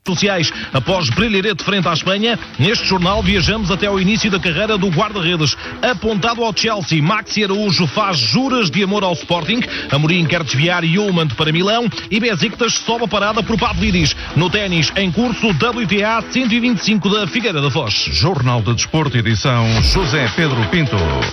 sociais. Após brilharete frente à Espanha, neste jornal viajamos até ao início da carreira do guarda-redes. Apontado ao Chelsea, Maxi Araújo faz juras de amor ao Sporting. Amorim quer desviar Yeoman para Milão e Besiktas sobe a parada por Pavlidis. No ténis, em curso, WTA 125 da Figueira da Foz. Jornal de Desporto, edição José Pedro Pinto.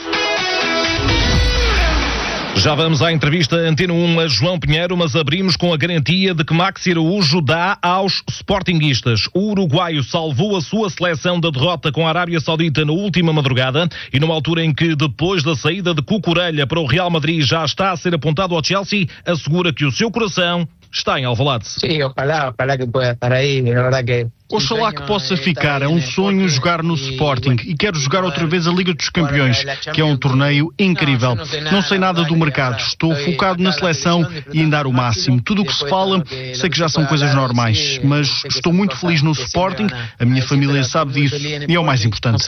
Já vamos à entrevista Antena 1 a João Pinheiro, mas abrimos com a garantia de que Maxi Araújo dá aos sportinguistas. O uruguaio salvou a sua seleção da derrota com a Arábia Saudita na última madrugada e numa altura em que, depois da saída de Cucurella para o Real Madrid, já está a ser apontado ao Chelsea, assegura que o seu coração está em Alvalade. Sim, ojalá que pueda estar aí, la verdad que... Oxalá que possa ficar, é um sonho jogar no Sporting e quero jogar outra vez a Liga dos Campeões, que é um torneio incrível. Não sei nada do mercado, estou focado na seleção e em dar o máximo. Tudo o que se fala, sei que já são coisas normais, mas estou muito feliz no Sporting, a minha família sabe disso e é o mais importante.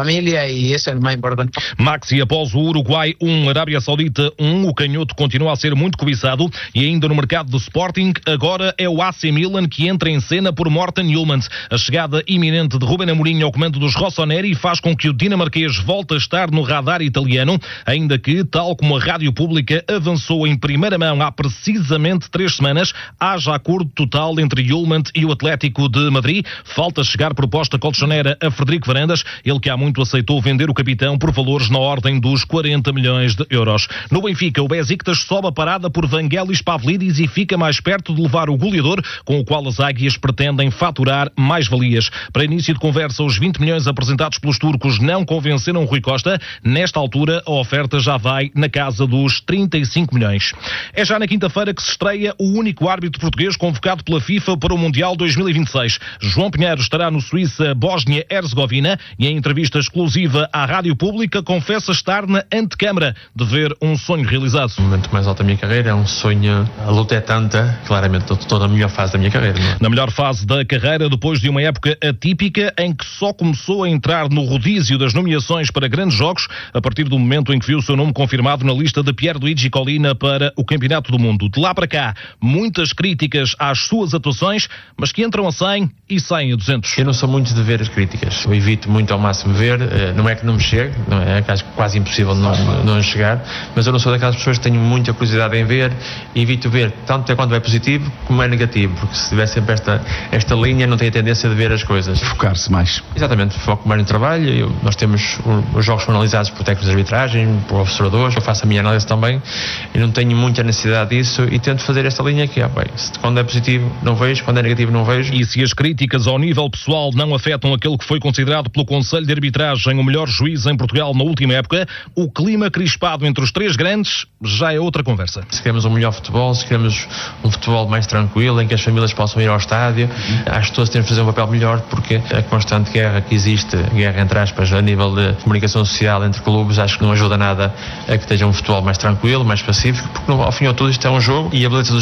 Maxi, após o Uruguai 1, Arábia Saudita 1, o canhoto continua a ser muito cobiçado e ainda no mercado do Sporting, agora é o AC Milan que entra em cena por Morten Hjulmand. A chegada iminente de Ruben Amorim ao comando dos Rossoneri faz com que o dinamarquês volte a estar no radar italiano, ainda que, tal como a Rádio Pública avançou em primeira mão há precisamente 3 semanas, haja acordo total entre Hjulmand e o Atlético de Madrid. Falta chegar proposta colchonera a Frederico Varandas, ele que há muito aceitou vender o capitão por valores na ordem dos 40 milhões de euros. No Benfica, o Besiktas sobe a parada por Vangelis Pavlidis e fica mais perto de levar o goleador, com o qual as águias pretendem faturar mais-valias. Para início de conversa, os 20 milhões apresentados pelos turcos não convenceram Rui Costa. Nesta altura, a oferta já vai na casa dos 35 milhões. É já na quinta-feira que se estreia o único árbitro português convocado pela FIFA para o Mundial 2026. João Pinheiro estará no Suíça-Bósnia-Herzegovina e em entrevista exclusiva à Rádio Pública confessa estar na antecâmara de ver um sonho realizado. O momento mais alto da minha carreira, é um sonho, a luta é tanta, claramente estou na melhor fase da minha carreira. Não é? Na melhor fase da carreira, depois de uma época atípica em que só começou a entrar no rodízio das nomeações para grandes jogos a partir do momento em que viu o seu nome confirmado na lista de Pierluigi Collina para o Campeonato do Mundo. De lá para cá, muitas críticas às suas atuações, mas que entram a 100 e saem a 200. Eu não sou muito de ver as críticas, eu evito muito ao máximo ver, não é que não me chegue, não é, acho quase impossível não chegar, mas eu não sou daquelas pessoas que tenho muita curiosidade em ver e evito ver tanto até quando é positivo como é negativo, porque se tiver sempre esta linha não tem a tendência de ver as coisas. Focar-se mais. Exatamente, foco mais no trabalho. Nós temos os jogos são analisados por técnicos de arbitragem, por observadores, eu faço a minha análise também e não tenho muita necessidade disso e tento fazer esta linha que quando é positivo não vejo, quando é negativo não vejo. E se as críticas ao nível pessoal não afetam aquele que foi considerado pelo Conselho de Arbitragem o melhor juiz em Portugal na última época, o clima crispado entre os 3 grandes já é outra conversa. Se queremos um melhor futebol, se queremos um futebol mais tranquilo, em que as famílias possam ir ao estádio, acho que todos temos de fazer um papel melhor, porque a constante guerra que existe, guerra entre aspas, a nível de comunicação social entre clubes, acho que não ajuda nada a que esteja um futebol mais tranquilo, mais pacífico, porque ao fim e ao todo isto é um jogo e a beleza do